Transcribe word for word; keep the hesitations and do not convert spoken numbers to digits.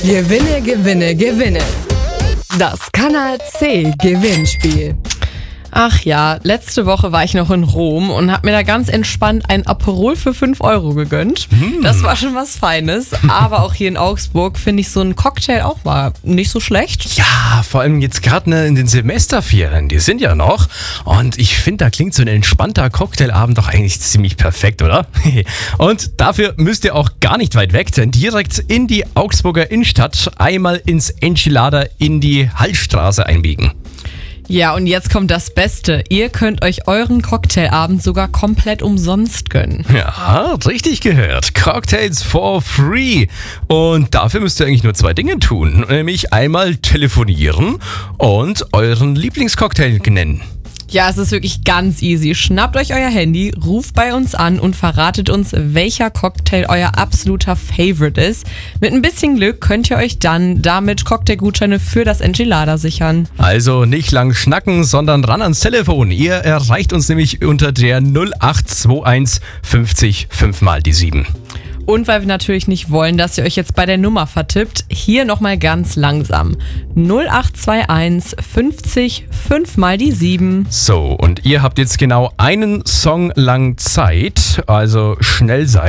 Gewinne, gewinne, gewinne. Das Kanal C Gewinnspiel. Ach ja, letzte Woche war ich noch in Rom und habe mir da ganz entspannt ein Aperol für fünf Euro gegönnt. Hm. Das war schon was Feines. Aber auch hier in Augsburg finde ich so einen Cocktail auch mal nicht so schlecht. Ja, vor allem jetzt gerade ne, in den Semesterferien, die sind ja noch. Und ich finde, da klingt so ein entspannter Cocktailabend doch eigentlich ziemlich perfekt, oder? Und dafür müsst ihr auch gar nicht weit weg, denn direkt in die Augsburger Innenstadt einmal ins Enchilada in die Hallstraße einbiegen. Ja, und jetzt kommt das Beste. Ihr könnt euch euren Cocktailabend sogar komplett umsonst gönnen. Ja, richtig gehört. Cocktails for free. Und dafür müsst ihr eigentlich nur zwei Dinge tun. Nämlich einmal telefonieren und euren Lieblingscocktail nennen. Ja, es ist wirklich ganz easy. Schnappt euch euer Handy, ruft bei uns an und verratet uns, welcher Cocktail euer absoluter Favorite ist. Mit ein bisschen Glück könnt ihr euch dann damit Cocktailgutscheine für das Enchilada sichern. Also nicht lang schnacken, sondern ran ans Telefon. Ihr erreicht uns nämlich unter der null acht zwei eins fünfzig fünf mal die sieben. Und weil wir natürlich nicht wollen, dass ihr euch jetzt bei der Nummer vertippt, hier nochmal ganz langsam. null acht zwei eins fünfzig fünf mal die sieben. So, und ihr habt jetzt genau einen Song lang Zeit, also schnell sein.